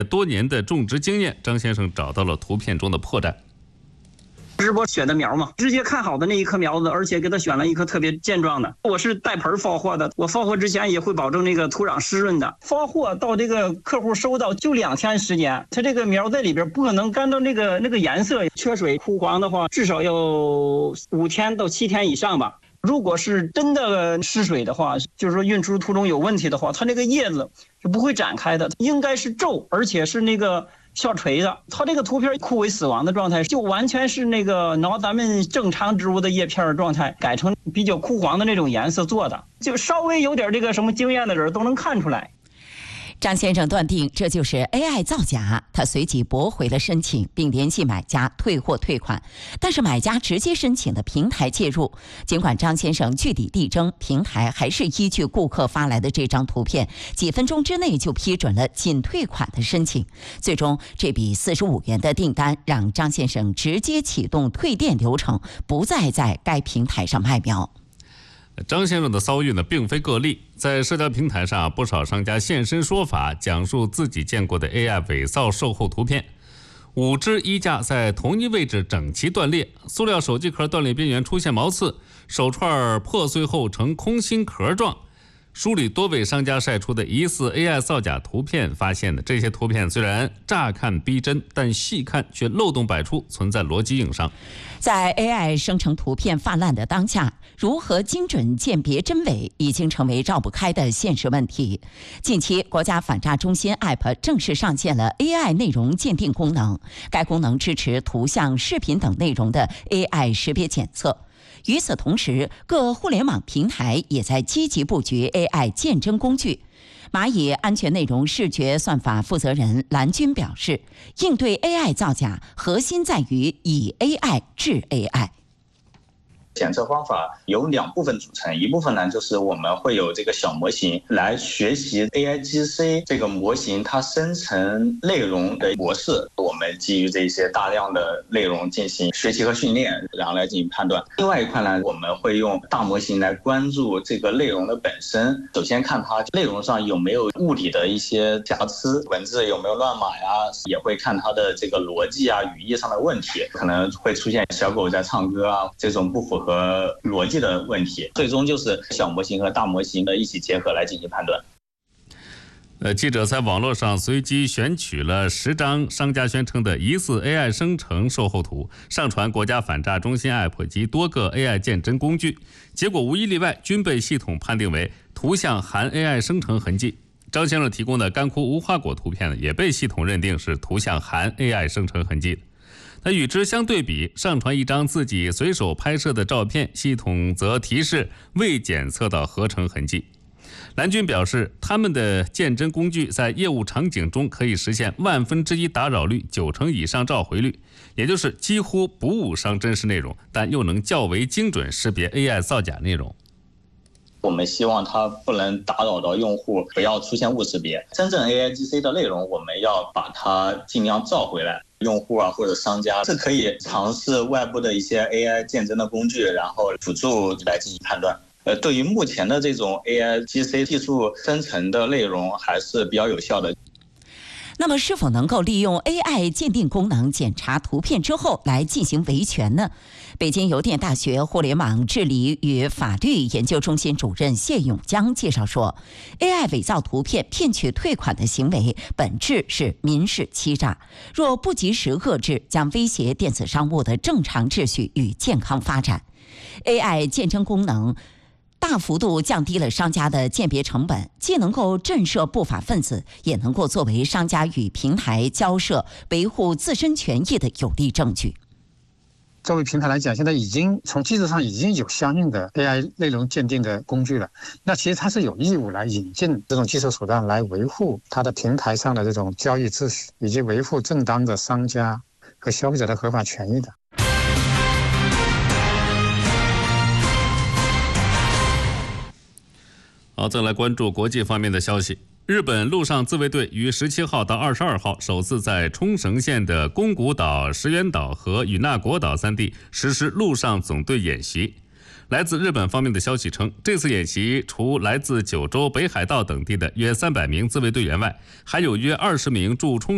多年的种植经验，张先生找到了图片中的破绽。 直播选的苗嘛，直接看好的那一棵苗子，而且给他选了一棵特别健壮的。我是带盆放货的，我放货之前也会保证那个土壤湿润的。发货到这个客户收到就2天时间，它这个苗在里边不可能干到那个颜色，缺水枯黄的话，至少要5天到7天以上吧。如果是真的失水的话，就是说运输途中有问题的话，它那个叶子是不会展开的，应该是皱，而且是那个下垂的。它这个图片枯萎死亡的状态，就完全是那个拿咱们正常植物的叶片状态改成比较枯黄的那种颜色做的，就稍微有点这个什么经验的人都能看出来。 张先生断定这就是 AI 造假，他随即驳回了申请，并联系买家退货退款。但是买家直接申请的平台介入，尽管张先生据理力争，平台还是依据顾客发来的这张图片，几分钟之内就批准了仅退款的申请。最终，这笔45元的订单让张先生直接启动退店流程，不再在该平台上卖苗。 张先生的遭遇呢，并非个例，在社交平台上，不少商家现身说法，讲述自己见过的 AI 伪造售后图片。5只衣架在同一位置整齐断裂，塑料手机壳断裂边缘出现毛刺，手串破碎后呈空心壳状。梳理多位商家晒出的疑似 AI 造假图片，发现的这些图片虽然乍看逼真，但细看却漏洞百出，存在逻辑硬伤。 在 AI 生成图片泛滥的当下，如何精准鉴别真伪已经成为绕不开的现实问题。近期，国家反诈中心 App 正式上线了 AI 内容鉴定功能，该功能支持图像、视频等内容的 AI 识别检测。与此同时，各互联网平台也在积极布局 AI 鉴真工具。蚂蚁安全内容视觉算法负责人蓝军表示，应对 AI 造假，核心在于以 AI 治 AI。 检测方法有2部分组成，一部分呢就是我们会有这个小模型来学习 AIGC 这个模型它生成内容的模式，我们基于这些大量的内容进行学习和训练，然后来进行判断。另外一块呢，我们会用大模型来关注这个内容的本身，首先看它内容上有没有物理的一些瑕疵，文字有没有乱码呀，也会看它的这个逻辑啊、语义上的问题，可能会出现小狗在唱歌啊这种不符合逻辑的问题，最终就是小模型和大模型的一起结合来进行判断。 记者在网络上随机选取了10张商家宣称的疑似 AI 生成售后图，上传国家反诈中心 App 及多个 AI 鉴真工具，结果无一例外均被系统判定为图像含 AI 生成痕迹。张先生提供的干枯无花果图片也被系统认定是图像含 AI 生成痕迹。那与之相对比，上传一张自己随手拍摄的照片，系统则提示未检测到合成痕迹。蓝军表示，他们的鉴真工具在业务场景中可以实现1/1000打扰率、90%以上召回率，也就是几乎不误伤真实内容，但又能较为精准识别 AI 造假内容。 我们希望它不能打扰到用户，不要出现误识别。真正 AIGC 的内容，我们要把它尽量召回来。用户啊或者商家是可以尝试外部的一些 AI 鉴真的工具，然后辅助来进行判断。对于目前的这种 AIGC 技术生成的内容还是比较有效的。 那么是否能够利用 AI 鉴定功能检查图片之后来进行维权呢？北京邮电大学互联网治理与法律研究中心主任谢永江介绍说， AI 伪造图片骗取退款的行为本质是民事欺诈，若不及时遏制，将威胁电子商务的正常秩序与健康发展。 AI 鉴真功能大幅度降低了商家的鉴别成本，既能够震慑不法分子，也能够作为商家与平台交涉、维护自身权益的有力证据。 作为平台来讲，现在已经从机制上已经有相应的 AI 内容鉴定的工具了。那其实它是有义务来引进这种技术手段来维护它的平台上的这种交易秩序，以及维护正当的商家和消费者的合法权益的。 好，再来关注国际方面的消息。日本陆上自卫队于17号到22号首次在冲绳县的宫古岛、石垣岛和与那国岛3地实施陆上总队演习。来自日本方面的消息称，这次演习除来自九州、北海道等地的约300名自卫队员外，还有约20名驻冲